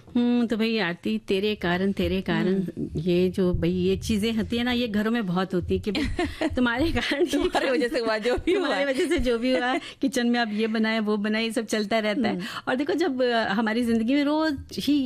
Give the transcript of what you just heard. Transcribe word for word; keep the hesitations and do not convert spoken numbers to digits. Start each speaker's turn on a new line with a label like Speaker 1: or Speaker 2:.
Speaker 1: हम्म तो भाई आरती, तेरे कारण तेरे कारण ये जो भाई ये चीजें होती है ना, ये घरों में बहुत होती है कि भाई तुम्हारे कारण
Speaker 2: तुम्हारी वजह से हुआ जो भी हुआ,
Speaker 1: तुम्हारी वजह से जो भी हुआ, किचन में आप ये बनाए वो बनाए, ये सब चलता रहता है। और देखो जब अ, हमारी जिंदगी में रोज ही